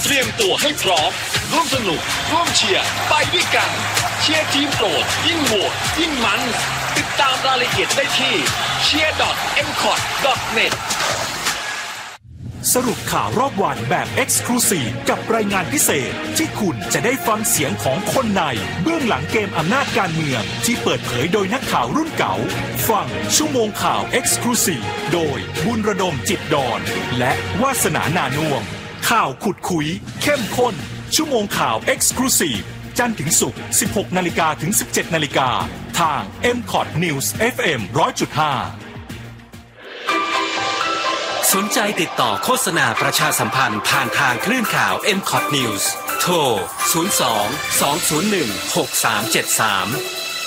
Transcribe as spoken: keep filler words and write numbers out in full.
เตรียมตัวให้พร้อมร่วมสนุกร่วมเชียร์ไปด้วยกันเชียร์ทีมโปรดยิ่งโหวตยิ่งมันติดตามรายละเอียดได้ที่ เชียร์ ดอท เอ็ม คอท ดอท เน็ตสรุปข่าวรอบวันแบบ Exclusive กับรายงานพิเศษที่คุณจะได้ฟังเสียงของคนในเบื้องหลังเกมอำนาจการเมืองที่เปิดเผยโดยนักข่าวรุ่นเก่าฟังชั่วโมงข่าว Exclusive โดยบุญระดมจิตดอนและวาสนานาน่วมข่าวขุดคุยเข้มข้นชั่วโมงข่าว Exclusive จันทร์ถึงศุกร์ สิบหกนาฬิกา ถึง สิบเจ็ดนาฬิกาทาง เอ็ม คอท News เอฟ เอ็ม หนึ่งร้อยจุดห้าสนใจติดต่อโฆษณาประชาสัมพันธ์ผ่านทางคลื่นข่าว เอ็ม คอท News โทร ศูนย์ สอง สอง ศูนย์ หนึ่ง หก สาม เจ็ด สาม